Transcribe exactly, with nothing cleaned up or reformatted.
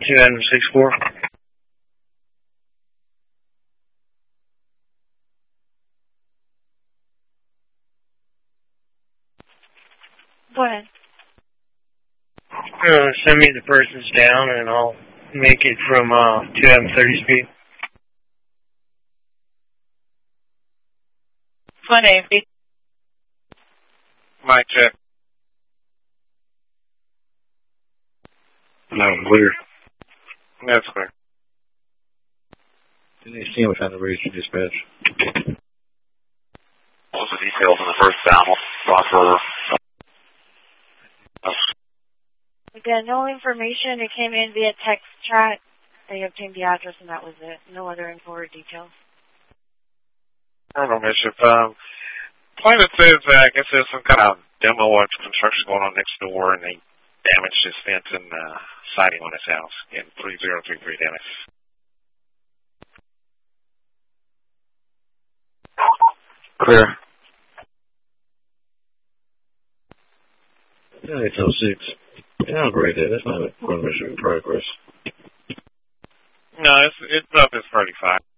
two Adam six four. Go ahead. Uh, send me the person's down, and I'll make it from uh, two Adam thirty speed. My name. Mic check. No, clear. That's clear. Any team was trying to reach dispatch. What was the details in the first down? Box order. Again, no information. It came in via text chat. They obtained the address, and that was it. No other info or details. I don't know, Bishop. Um, Plaintiff says, uh, I guess there's some kind of demo of construction going on next door, and they damaged his fence and uh, siding on his house in three zero three three Dennis. Clear. Yeah, eight oh six. Yeah, I'll grade that. That's not a mission in progress. No, it's, it's up as thirty-five.